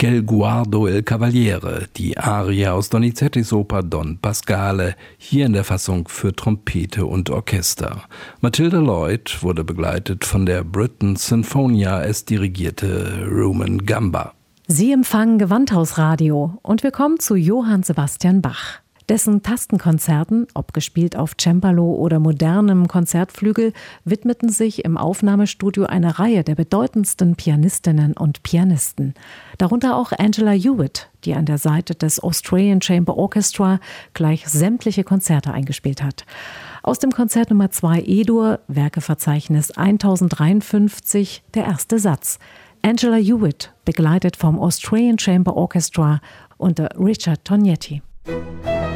Quel guardo il cavaliere, die Arie aus Donizettis Oper Don Pasquale, hier in der Fassung für Trompete und Orchester. Matilda Lloyd wurde begleitet von der Britten Sinfonia, es dirigierte Rumen Gamba. Sie empfangen Gewandhausradio und wir kommen zu Johann Sebastian Bach. Dessen Tastenkonzerten, ob gespielt auf Cembalo oder modernem Konzertflügel, widmeten sich im Aufnahmestudio eine Reihe der bedeutendsten Pianistinnen und Pianisten. Darunter auch Angela Hewitt, die an der Seite des Australian Chamber Orchestra gleich sämtliche Konzerte eingespielt hat. Aus dem Konzert Nummer 2 E-Dur, Werkeverzeichnis 1053, der erste Satz. Angela Hewitt, begleitet vom Australian Chamber Orchestra unter Richard Tognetti.